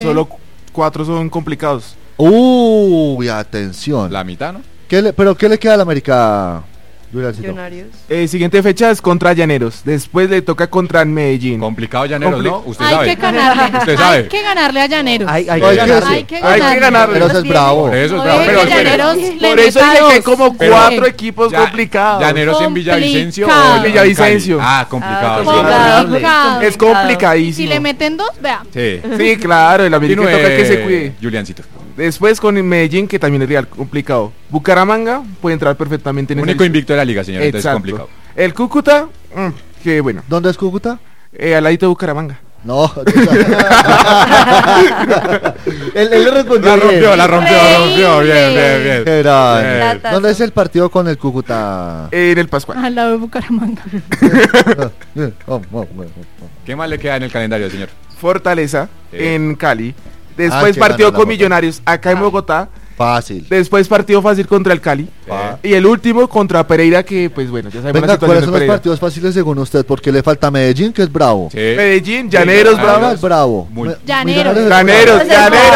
Solo 4 son complicados. Uy, atención. La mitad, ¿no? ¿Pero qué le queda al América, Juliancito? Millonarios. Siguiente fecha es contra Llaneros. Después le toca contra Medellín. Complicado Llaneros, ¿no? Usted Hay sabe. que ganarle. Usted sabe. Hay que ganarle a Llaneros. Hay Hay que que ganarle. Hay que Hay que ganarle. Pero eso es bravo. Por eso es No bravo. es Pero que espere. Llaneros le Por eso meta dije que hay dos. como Pero- 4 equipos Ya- complicados. Llaneros en Villavicencio Complicado. o Villavicencio. Ah, complicado. sí. complicado. Complicado. Es Si complicadísimo. le meten 2, vea. Sí. Sí, claro, el América Continúe, toca que se cuide. Juliancito. Después con el Medellín, que también es real complicado. Bucaramanga puede entrar perfectamente en ese Único invicto de la liga, señor. Entonces es Exacto. complicado. El Cúcuta, que bueno, ¿Dónde es Cúcuta? al ladito de Bucaramanga. No. él le respondió bien. La rompió. Bien, bien, bien. Qué grande. Bien. Platazo. ¿Dónde es el partido con el Cúcuta? En el Pascual. Al lado de Bucaramanga. ¿Qué más le queda en el calendario, señor? Fortaleza, Sí. en Cali. Ah, Después que partido gana la con Bogotá. Millonarios acá en Bogotá. Fácil. Después partido fácil contra el Cali. Ah. Y el último contra Pereira, que pues bueno, ya sabemos Venga, la situación ¿cuáles de son los Pereira. partidos fáciles según usted? Porque le falta Medellín, que es bravo. Sí. Medellín, Llaneros, Sí, Bravo. Bravo es bravo. Muy- Llaneros. Millonarios es Llaneros, bravo.